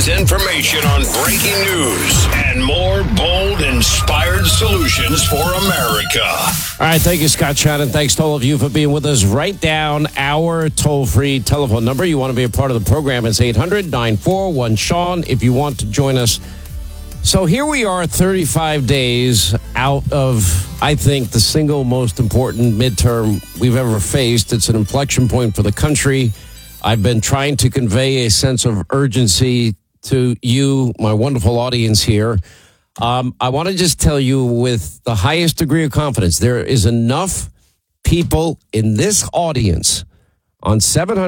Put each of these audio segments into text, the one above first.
It's information on breaking news and more bold, inspired solutions for America. All right, thank you, Scott Shannon. Thanks to all of you for being with us. Write down our toll-free telephone number. You want to be a part of the program. It's 800-941-SEAN if you want to join us. So here we are 35 days out of, I think, the single most important midterm we've ever faced. It's an inflection point for the country. I've been trying to convey a sense of urgency to you, my wonderful audience here. I want to just tell you with the highest degree of confidence, there is enough people in this audience on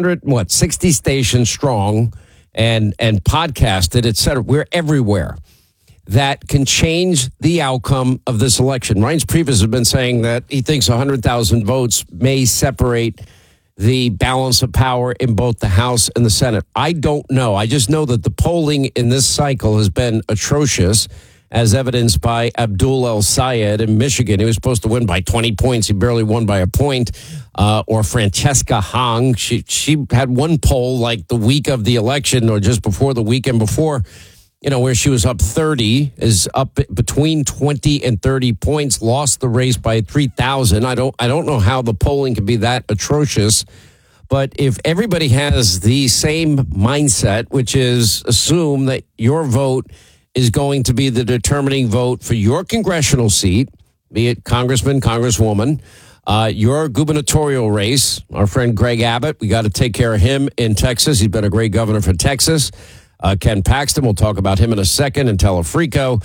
60 stations strong and podcasted, et cetera. We're everywhere. That can change the outcome of this election. Reince Priebus has been saying that he thinks 100,000 votes may separate the balance of power in both the House and the Senate. I don't know. I just know that the polling in this cycle has been atrocious, as evidenced by Abdul El-Sayed in Michigan. He was supposed to win by 20 points. He barely won by a point. Or Francesca Hong. She had one poll like the week of the election or just before the weekend before, where she was up 30, is up between 20 and 30 points, lost the race by 3,000. I don't know how the polling can be that atrocious. But if everybody has the same mindset, which is assume that your vote is going to be the determining vote for your congressional seat, be it congressman, congresswoman, your gubernatorial race, our friend Greg Abbott, we got to take care of him in Texas. He's been a great governor for Texas. Ken Paxton, we'll talk about him in a second, and Telefrico.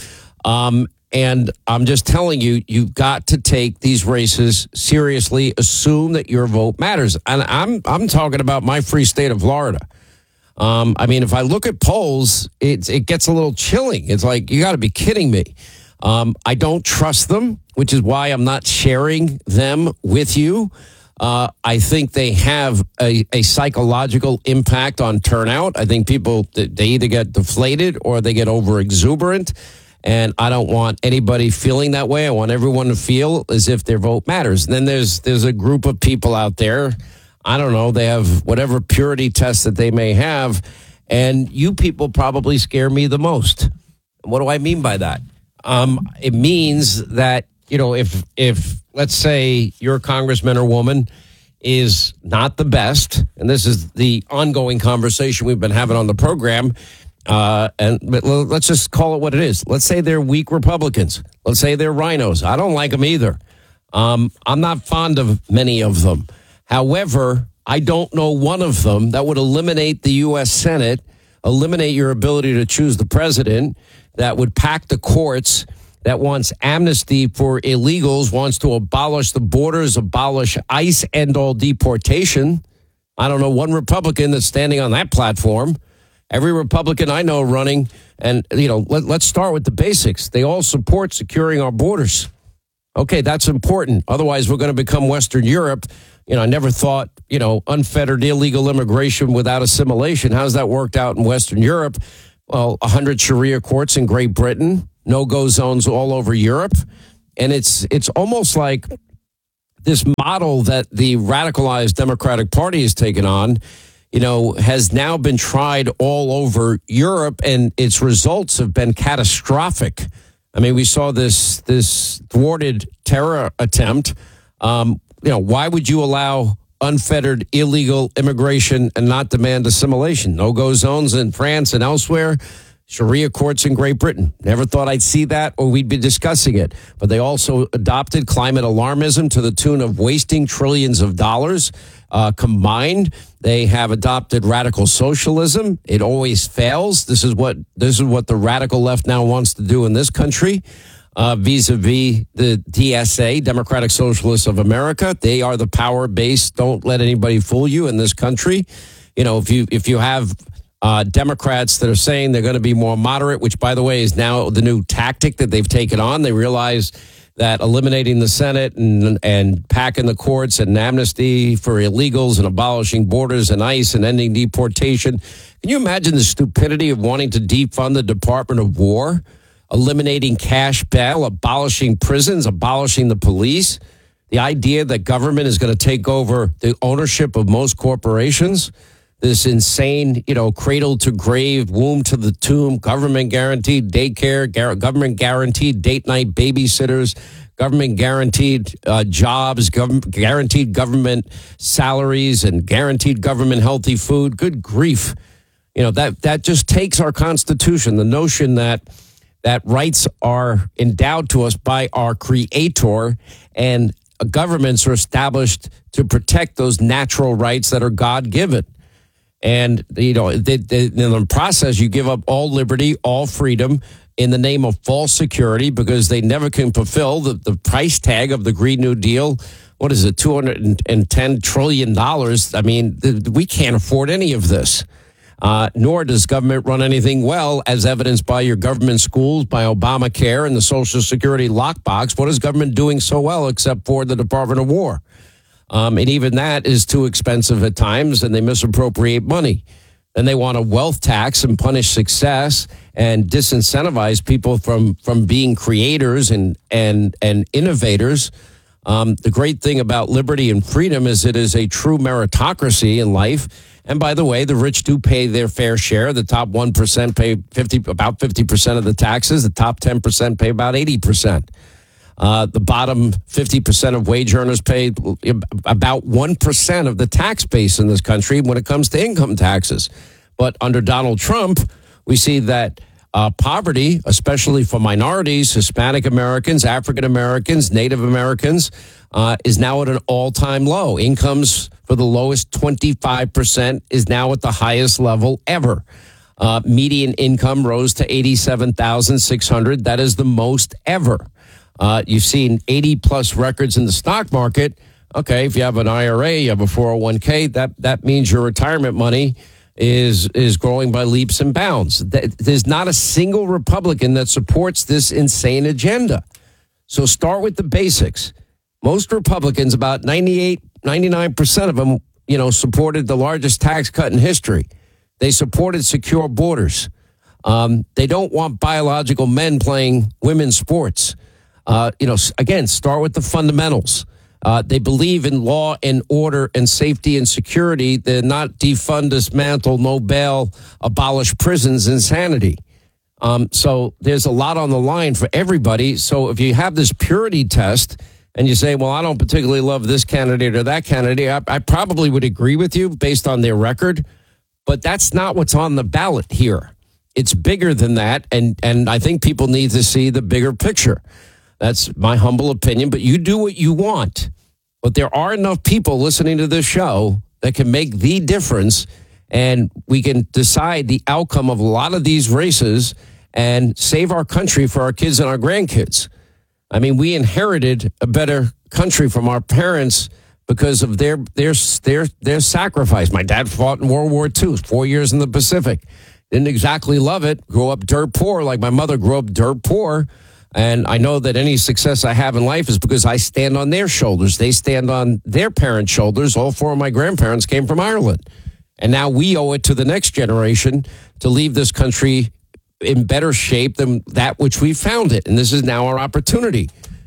And I'm just telling you, you've got to take these races seriously. Assume that your vote matters. And I'm talking about my free state of Florida. If I look at polls, it gets a little chilling. It's like, you got to be kidding me. I don't trust them, which is why I'm not sharing them with you. I think they have a psychological impact on turnout. I think people, they either get deflated or they get over exuberant. And I don't want anybody feeling that way. I want everyone to feel as if their vote matters. And then there's a group of people out there, I don't know, they have whatever purity test that they may have. And you people probably scare me the most. What do I mean by that? It means that, if let's say your congressman or woman is not the best, and this is the ongoing conversation we've been having on the program, but let's just call it what it is. Let's say they're weak Republicans. Let's say they're rhinos. I don't like them either. I'm not fond of many of them. However, I don't know one of them that would eliminate the U.S. Senate, eliminate your ability to choose the president, that would pack the courts, that wants amnesty for illegals, wants to abolish the borders, abolish ICE, end all deportation. I don't know one Republican that's standing on that platform. Every Republican I know running, and, let's start with the basics. They all support securing our borders. Okay, that's important. Otherwise, we're going to become Western Europe. I never thought, unfettered illegal immigration without assimilation. How's that worked out in Western Europe? Well, 100 Sharia courts in Great Britain, no-go zones all over Europe. And it's almost like this model that the radicalized Democratic Party has taken on, has now been tried all over Europe, and its results have been catastrophic. We saw this thwarted terror attempt. Why would you allow unfettered illegal immigration and not demand assimilation? No-go zones in France and elsewhere, Sharia courts in Great Britain. Never thought I'd see that or we'd be discussing it. But they also adopted climate alarmism to the tune of wasting trillions of dollars. Combined, they have adopted radical socialism. It always fails. This is what the radical left now wants to do in this country. Vis-a-vis the DSA, Democratic Socialists of America. They are the power base. Don't let anybody fool you in this country. If you have Democrats that are saying they're going to be more moderate, which, by the way, is now the new tactic that they've taken on. They realize that eliminating the Senate and packing the courts and amnesty for illegals and abolishing borders and ICE and ending deportation. Can you imagine the stupidity of wanting to defund the Department of War? Eliminating cash bail, abolishing prisons, abolishing the police. The idea that government is going to take over the ownership of most corporations. this insane, cradle to grave, womb to the tomb, government guaranteed daycare, government guaranteed date night babysitters, government guaranteed jobs, guaranteed government salaries, and guaranteed government healthy food. Good grief. That just takes our Constitution, the notion that rights are endowed to us by our Creator, and governments are established to protect those natural rights that are God-given. And, in the process, you give up all liberty, all freedom in the name of false security, because they never can fulfill the price tag of the Green New Deal. What is it, $210 trillion? I mean, we can't afford any of this. Nor does government run anything well, as evidenced by your government schools, by Obamacare and the Social Security lockbox. What is government doing so well except for the Department of War? And even that is too expensive at times, and they misappropriate money. Then they want a wealth tax and punish success and disincentivize people from being creators and innovators. The great thing about liberty and freedom is it is a true meritocracy in life. And by the way, the rich do pay their fair share. The top 1% pay about 50% of the taxes. The top 10% pay about 80%. The bottom 50% of wage earners pay about 1% of the tax base in this country when it comes to income taxes. But under Donald Trump, we see that poverty, especially for minorities, Hispanic Americans, African Americans, Native Americans, is now at an all-time low. Incomes for the lowest 25% is now at the highest level ever. Median income rose to $87,600. That is the most ever. You've seen 80-plus records in the stock market. Okay, if you have an IRA, you have a 401k, that means your retirement money is growing by leaps and bounds. There's not a single Republican that supports this insane agenda. So start with the basics. Most Republicans, about 99% of them, supported the largest tax cut in history. They supported secure borders. They don't want biological men playing women's sports. Again, start with the fundamentals. They believe in law and order and safety and security. They're not defund, dismantle, no bail, abolish prisons, insanity. So there's a lot on the line for everybody. So if you have this purity test and you say, well, I don't particularly love this candidate or that candidate, I probably would agree with you based on their record. But that's not what's on the ballot here. It's bigger than that. And I think people need to see the bigger picture. That's my humble opinion, but you do what you want. But there are enough people listening to this show that can make the difference, and we can decide the outcome of a lot of these races and save our country for our kids and our grandkids. I mean, we inherited a better country from our parents because of their sacrifice. My dad fought in World War II, 4 years in the Pacific. Didn't exactly love it. Grew up dirt poor, like my mother grew up dirt poor. And I know that any success I have in life is because I stand on their shoulders. They stand on their parents' shoulders. All four of my grandparents came from Ireland. And now we owe it to the next generation to leave this country in better shape than that which we found it. And this is now our opportunity.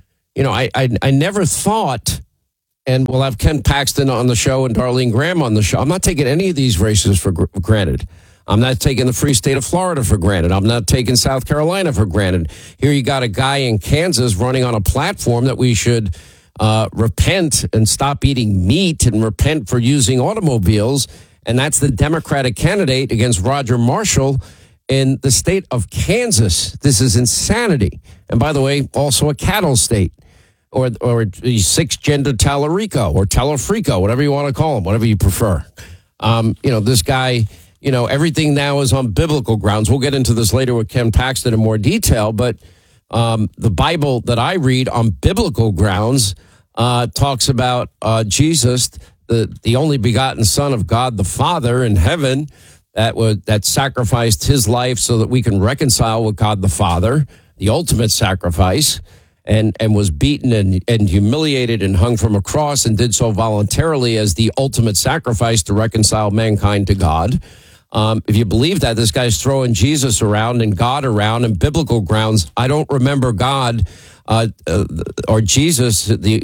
I never thought, and we'll have Ken Paxton on the show and Darlene Graham on the show. I'm not taking any of these races for granted. I'm not taking the free state of Florida for granted. I'm not taking South Carolina for granted. Here you got a guy in Kansas running on a platform that we should repent and stop eating meat and repent for using automobiles. And that's the Democratic candidate against Roger Marshall in the state of Kansas. This is insanity. And by the way, also a cattle state or six-gender Tallarico or Telefrico, whatever you want to call him, whatever you prefer. This guy... everything now is on biblical grounds. We'll get into this later with Ken Paxton in more detail, but the Bible that I read on biblical grounds talks about Jesus, the only begotten Son of God the Father in heaven, that sacrificed his life so that we can reconcile with God the Father, the ultimate sacrifice, and was beaten and humiliated and hung from a cross and did so voluntarily as the ultimate sacrifice to reconcile mankind to God. If you believe that, this guy's throwing Jesus around and God around and biblical grounds. I don't remember God or Jesus, the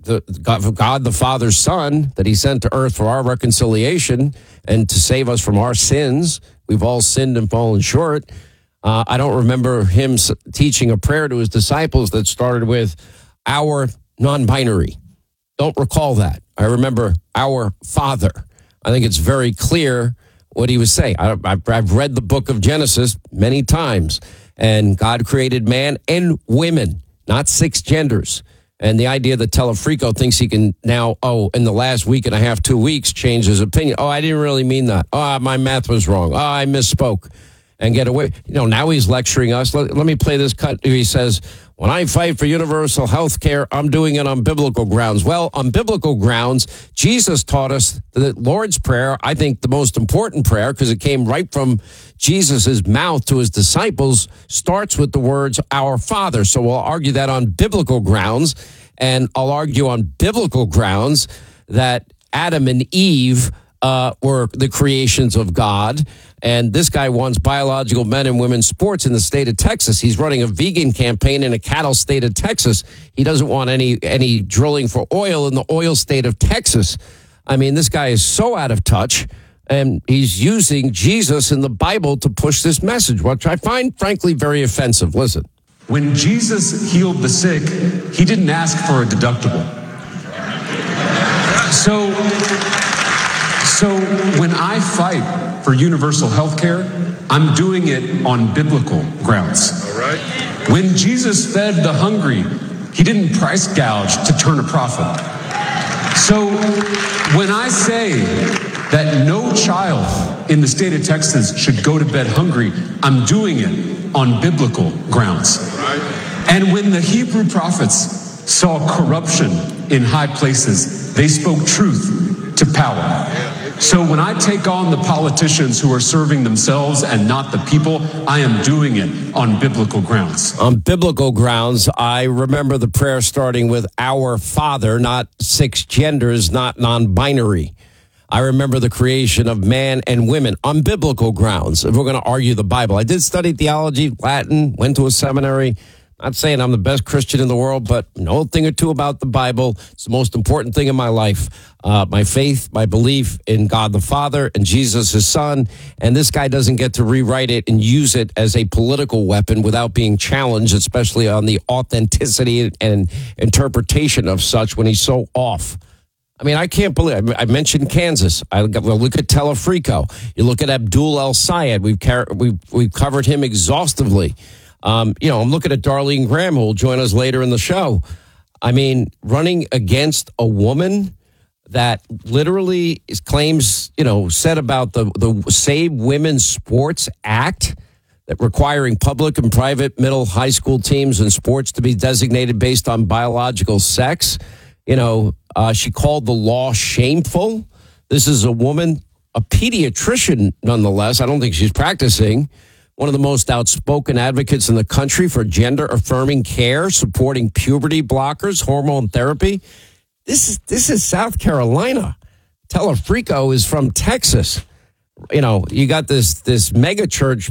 God the Father's Son that he sent to earth for our reconciliation and to save us from our sins. We've all sinned and fallen short. I don't remember him teaching a prayer to his disciples that started with our non-binary. Don't recall that. I remember our Father. I think it's very clear what he was saying. I've read the book of Genesis many times, and God created man and women, not 6 genders. And the idea that Telefrico thinks he can now, in the last week and a half, 2 weeks, change his opinion. I didn't really mean that. My math was wrong. I misspoke. And get away. Now he's lecturing us. Let me play this cut. He says, when I fight for universal health care, I'm doing it on biblical grounds. Well, on biblical grounds, Jesus taught us the Lord's Prayer, I think the most important prayer, because it came right from Jesus' mouth to his disciples, starts with the words, our Father. So we'll argue that on biblical grounds, and I'll argue on biblical grounds that Adam and Eve were the creations of God. And this guy wants biological men and women's sports in the state of Texas. He's running a vegan campaign in a cattle state of Texas. He doesn't want any drilling for oil in the oil state of Texas. I mean, this guy is so out of touch, and he's using Jesus in the Bible to push this message, which I find, frankly, very offensive. Listen. When Jesus healed the sick, he didn't ask for a deductible. So when I fight for universal health care, I'm doing it on biblical grounds. All right. When Jesus fed the hungry, he didn't price gouge to turn a profit. So when I say that no child in the state of Texas should go to bed hungry, I'm doing it on biblical grounds. Right. And when the Hebrew prophets saw corruption in high places, they spoke truth to power. So when I take on the politicians who are serving themselves and not the people, I am doing it on biblical grounds. On biblical grounds, I remember the prayer starting with our Father, not 6 genders, not non-binary. I remember the creation of man and women on biblical grounds. If we're going to argue the Bible, I did study theology, Latin, went to a seminary. Not saying I'm the best Christian in the world, but know a thing or two about the Bible. It's the most important thing in my life. My faith, my belief in God the Father and Jesus, his Son. And this guy doesn't get to rewrite it and use it as a political weapon without being challenged, especially on the authenticity and interpretation of such when he's so off. I mean, I can't believe I mentioned Kansas. I look at Telefrico. You look at Abdul El Sayed. We've covered him exhaustively. I'm looking at Darlene Graham, who will join us later in the show. I mean, running against a woman that literally claims, said about the Save Women's Sports Act, that requiring public and private middle high school teams and sports to be designated based on biological sex. She called the law shameful. This is a woman, a pediatrician, nonetheless. I don't think she's practicing. One of the most outspoken advocates in the country for gender-affirming care, supporting puberty blockers, hormone therapy. This is South Carolina. Telefrico is from Texas. You got this mega church,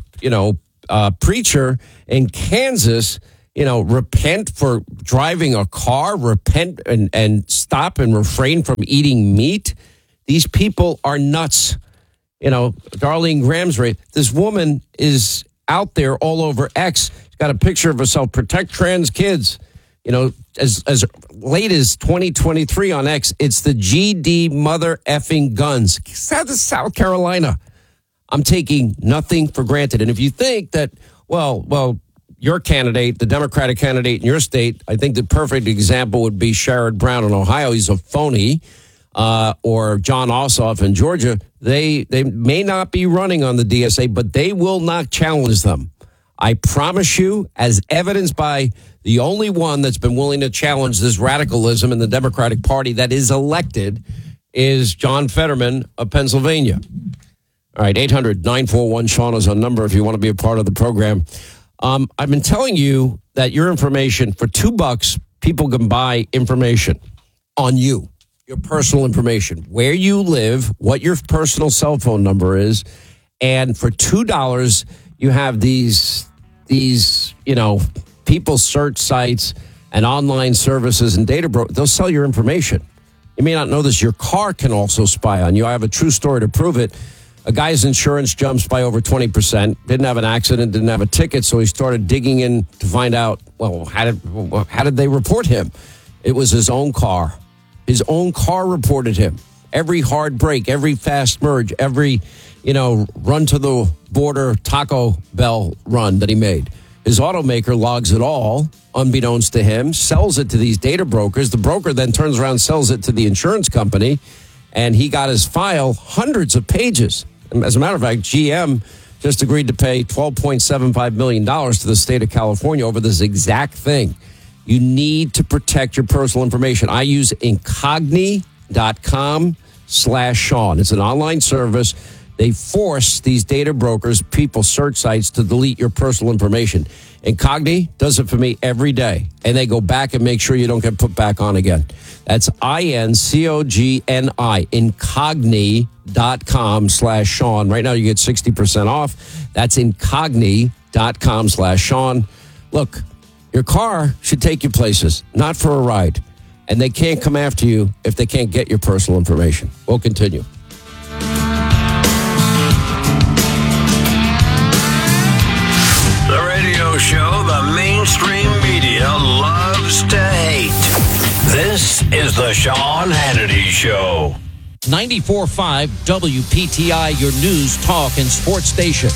preacher in Kansas. Repent for driving a car. Repent and stop and refrain from eating meat. These people are nuts. Darlene Graham's right. This woman is out there all over X. She's got a picture of herself. Protect trans kids. As late as 2023 on X, it's the GD mother effing guns. South Carolina. I'm taking nothing for granted. And if you think that, well, your candidate, the Democratic candidate in your state, I think the perfect example would be Sherrod Brown in Ohio. He's a phony. Or John Ossoff in Georgia, they may not be running on the DSA, but they will not challenge them. I promise you, as evidenced by the only one that's been willing to challenge this radicalism in the Democratic Party that is elected is John Fetterman of Pennsylvania. All right, 800-941-SEAN is our number if you want to be a part of the program. I've been telling you that your information, for $2, people can buy information on you. Your personal information, where you live, what your personal cell phone number is, and for $2, you have these people search sites and online services and data they'll sell your information. You may not know this. Your car can also spy on you. I have a true story to prove it. A guy's insurance jumps by over 20%, didn't have an accident, didn't have a ticket, so he started digging in to find out, well, how did they report him? It was his own car. His own car reported him. Every hard break, every fast merge, every, run to the border Taco Bell run that he made. His automaker logs it all, unbeknownst to him, sells it to these data brokers. The broker then turns around, sells it to the insurance company, and he got his file hundreds of pages. As a matter of fact, GM just agreed to pay $12.75 million to the state of California over this exact thing. You need to protect your personal information. I use Incogni.com/Sean. It's an online service. They force these data brokers, people, search sites to delete your personal information. Incogni does it for me every day. And they go back and make sure you don't get put back on again. That's Incogni, Incogni.com/Sean. Right now you get 60% off. That's Incogni.com/Sean. Look, your car should take you places, not for a ride. And they can't come after you if they can't get your personal information. We'll continue. The radio show the mainstream media loves to hate. This is the Sean Hannity Show. 94.5 WPTI, your news, talk, and sports station.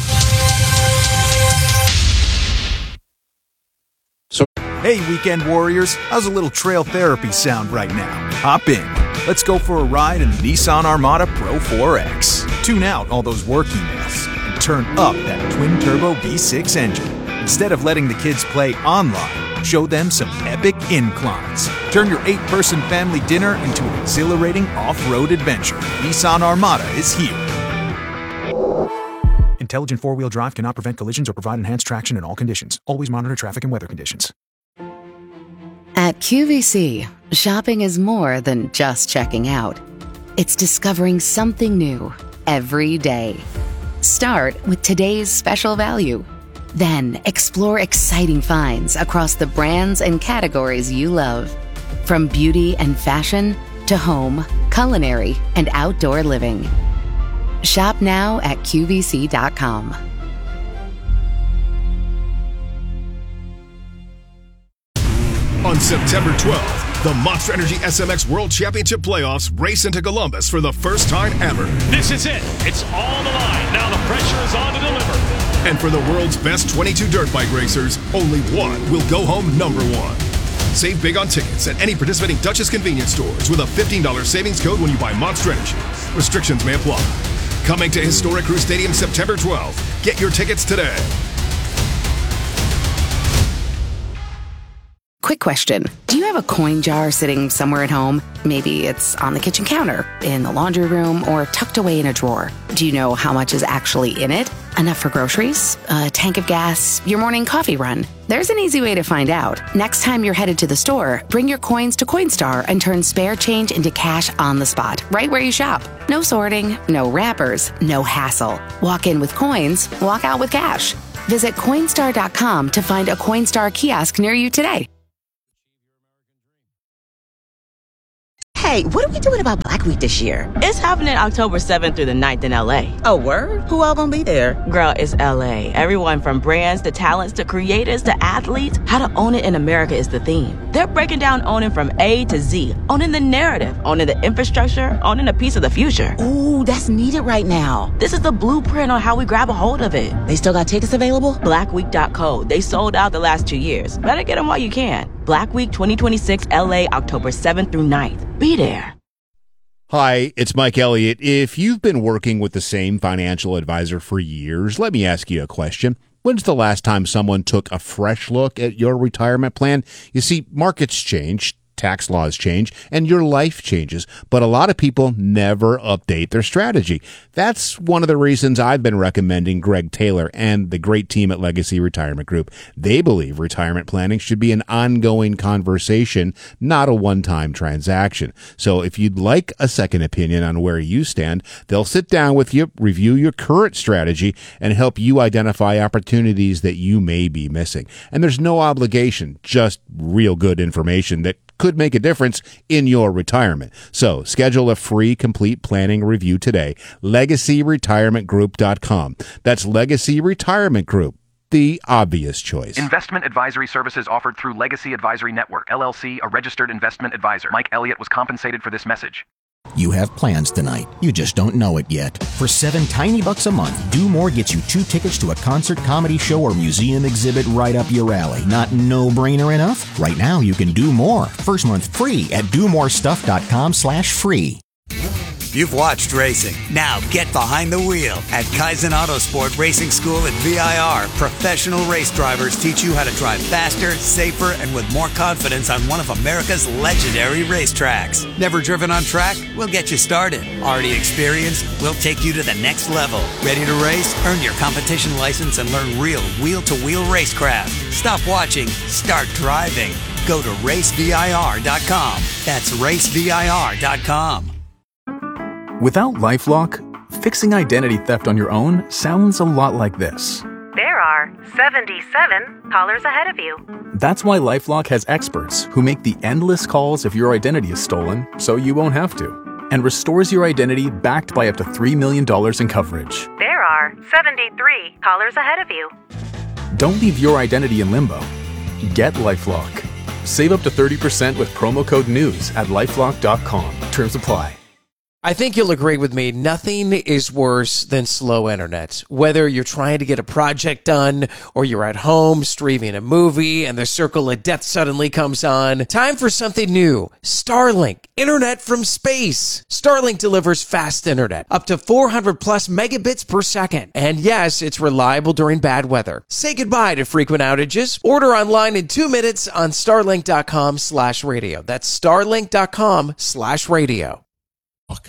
Hey, weekend warriors, how's a little trail therapy sound right now? Hop in. Let's go for a ride in the Nissan Armada Pro 4X. Tune out all those work emails and turn up that twin-turbo V6 engine. Instead of letting the kids play online, show them some epic inclines. Turn your 8-person family dinner into an exhilarating off-road adventure. Nissan Armada is here. Intelligent four-wheel drive cannot prevent collisions or provide enhanced traction in all conditions. Always monitor traffic and weather conditions. At QVC, shopping is more than just checking out. It's discovering something new every day. Start with today's special value. Then explore exciting finds across the brands and categories you love. From beauty and fashion to home, culinary, and outdoor living. Shop now at QVC.com. On September 12th, the Monster Energy SMX World Championship Playoffs race into Columbus for the first time ever. This is it. It's all the line. Now the pressure is on to deliver. And for the world's best 22 dirt bike racers, only one will go home number one. Save big on tickets at any participating Duchess convenience stores with a $15 savings code when you buy Monster Energy. Restrictions may apply. Coming to Historic Crew Stadium September 12th. Get your tickets today. Quick question. Do you have a coin jar sitting somewhere at home? Maybe it's on the kitchen counter, in the laundry room, or tucked away in a drawer. Do you know how much is actually in it? Enough for groceries? A tank of gas? Your morning coffee run? There's an easy way to find out. Next time you're headed to the store, bring your coins to Coinstar and turn spare change into cash on the spot, right where you shop. No sorting, no wrappers, no hassle. Walk in with coins, walk out with cash. Visit Coinstar.com to find a Coinstar kiosk near you today. Hey, what are we doing about Black Week this year? It's happening October 7th through the 9th in LA. Oh, word? Who all gonna be there? Girl, it's LA. Everyone from brands to talents to creators to athletes. How to own it in America is the theme. They're breaking down owning from A to Z. Owning the narrative, owning the infrastructure, owning a piece of the future. Ooh, that's needed right now. This is the blueprint on how we grab a hold of it. They still got tickets available? Blackweek.co. They sold out the last 2 years. Better get them while you can. Black Week 2026 LA, October 7th through 9th. Be there. Hi, it's Mike Elliott. If you've been working with the same financial advisor for years, let me ask you a question. When's the last time someone took a fresh look at your retirement plan? You see, markets change. tax laws change and your life changes, but a lot of people never update their strategy. That's one of the reasons I've been recommending Greg Taylor and the great team at Legacy Retirement Group. They believe retirement planning should be an ongoing conversation, not a one-time transaction. So if you'd like a second opinion on where you stand, they'll sit down with you, review your current strategy, and help you identify opportunities that you may be missing. And there's no obligation, just real good information that could make a difference in your retirement. So schedule a free complete planning review today. LegacyRetirementGroup.com. That's Legacy Retirement Group, the obvious choice. Investment advisory services offered through Legacy Advisory Network, LLC, a registered investment advisor. Mike Elliott was compensated for this message. You have plans tonight. You just don't know it yet. For $7 tiny bucks a month, Do More gets you 2 tickets to a concert, comedy show, or museum exhibit right up your alley. Not no-brainer enough? Right now, you can do more. First month free at domorestuff.com/free. You've watched racing. Now get behind the wheel. At Kaizen Autosport Racing School at VIR, professional race drivers teach you how to drive faster, safer, and with more confidence on one of America's legendary racetracks. Never driven on track? We'll get you started. Already experienced? We'll take you to the next level. Ready to race? Earn your competition license and learn real wheel-to-wheel racecraft. Stop watching. Start driving. Go to racevir.com. That's racevir.com. Without LifeLock, fixing identity theft on your own sounds a lot like this. There are 77 callers ahead of you. That's why LifeLock has experts who make the endless calls if your identity is stolen so you won't have to, and restores your identity backed by up to $3 million in coverage. There are 73 callers ahead of you. Don't leave your identity in limbo. Get LifeLock. Save up to 30% with promo code NEWS at LifeLock.com. Terms apply. I think you'll agree with me, nothing is worse than slow internet. Whether you're trying to get a project done or you're at home streaming a movie and the circle of death suddenly comes on, time for something new. Starlink, internet from space. Starlink delivers fast internet, up to 400 plus megabits per second. And yes, it's reliable during bad weather. Say goodbye to frequent outages. Order online in 2 minutes on starlink.com/radio. That's starlink.com/radio.